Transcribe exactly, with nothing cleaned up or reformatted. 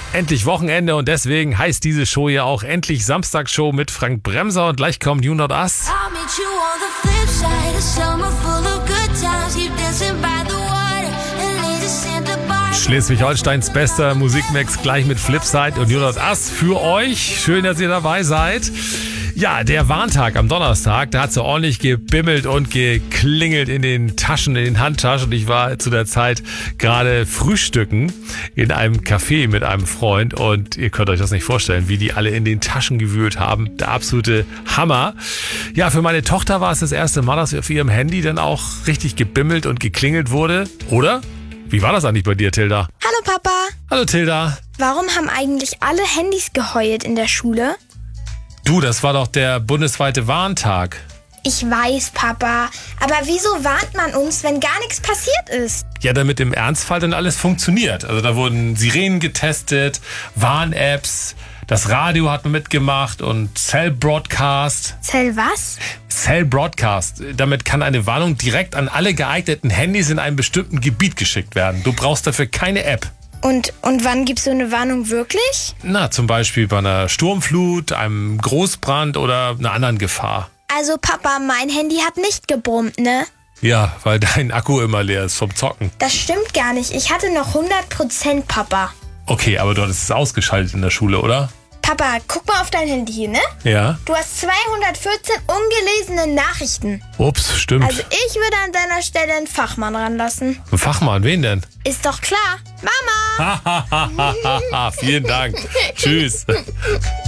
Endlich Wochenende und deswegen heißt diese Show ja auch endlich Samstagsshow mit Frank Bremser und gleich kommt You Not Us. Schleswig-Holsteins bester Musikmix gleich mit Flipside und You Not Us für euch. Schön, dass ihr dabei seid. Ja, der Warntag am Donnerstag, da hat so ordentlich gebimmelt und geklingelt in den Taschen, in den Handtaschen. Und ich war zu der Zeit gerade frühstücken in einem Café mit einem Freund. Und ihr könnt euch das nicht vorstellen, wie die alle in den Taschen gewühlt haben. Der absolute Hammer. Ja, für meine Tochter war es das erste Mal, dass auf ihrem Handy dann auch richtig gebimmelt und geklingelt wurde. Oder? Wie war das eigentlich bei dir, Tilda? Hallo Papa. Hallo Tilda. Warum haben eigentlich alle Handys geheult in der Schule? Du, das war doch der bundesweite Warntag. Ich weiß, Papa. Aber wieso warnt man uns, wenn gar nichts passiert ist? Ja, damit im Ernstfall dann alles funktioniert. Also da wurden Sirenen getestet, Warn-Apps, das Radio hat man mitgemacht und Cell Broadcast. Cell was? Cell Broadcast. Damit kann eine Warnung direkt an alle geeigneten Handys in einem bestimmten Gebiet geschickt werden. Du brauchst dafür keine App. Und, und wann gibt's so eine Warnung wirklich? Na, zum Beispiel bei einer Sturmflut, einem Großbrand oder einer anderen Gefahr. Also Papa, mein Handy hat nicht gebrummt, ne? Ja, weil dein Akku immer leer ist vom Zocken. Das stimmt gar nicht. Ich hatte noch hundert Prozent, Papa. Okay, aber du hattest es ausgeschaltet in der Schule, oder? Papa, guck mal auf dein Handy hier, ne? Ja. Du hast zweihundertvierzehn ungelesene Nachrichten. Ups, stimmt. Also ich würde an deiner Stelle einen Fachmann ranlassen. Ein Fachmann, wen denn? Ist doch klar. Mama! Vielen Dank. Tschüss.